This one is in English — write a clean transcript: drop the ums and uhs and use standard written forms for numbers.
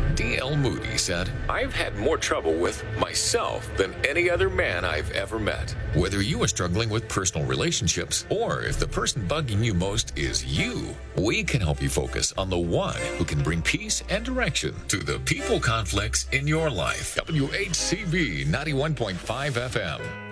D.L. Moody said, "I've had more trouble with myself than any other man I've ever met." Whether you are struggling with personal relationships or if the person bugging you most is you, we can help you focus on the one who can bring peace and direction to the people conflicts in your life. WHCV 91.5 FM.